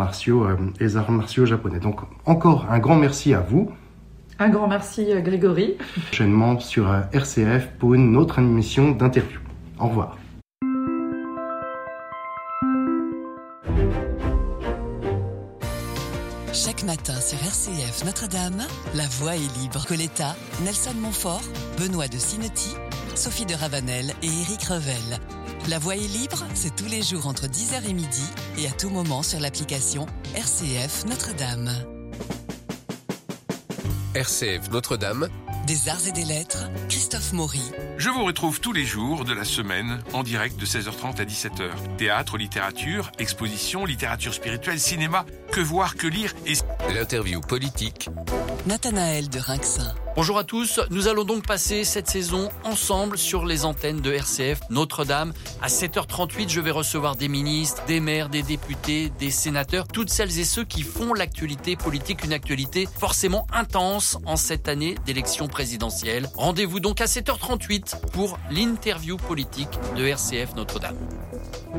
martiaux japonais. Donc encore un grand merci à vous. Un grand merci Grégory. Prochainement sur RCF pour une autre émission d'interview. Au revoir. Chaque matin sur RCF Notre-Dame, la voix est libre. Coletta, Nelson Montfort, Benoît de Sinetti, Sophie de Ravenel et Éric Revel. La voix est libre, c'est tous les jours entre 10h et midi et à tout moment sur l'application RCF Notre-Dame. RCF Notre-Dame. Des arts et des lettres, Christophe Maury. Je vous retrouve tous les jours de la semaine en direct de 16h30 à 17h. Théâtre, littérature, exposition, littérature spirituelle, cinéma, que voir, que lire et... L'interview politique. Nathanaël de Rinxin. Bonjour à tous, nous allons donc passer cette saison ensemble sur les antennes de RCF Notre-Dame. À 7h38, je vais recevoir des ministres, des maires, des députés, des sénateurs, toutes celles et ceux qui font l'actualité politique, une actualité forcément intense en cette année d'élection présidentielle. Rendez-vous donc à 7h38 pour l'interview politique de RCF Notre-Dame.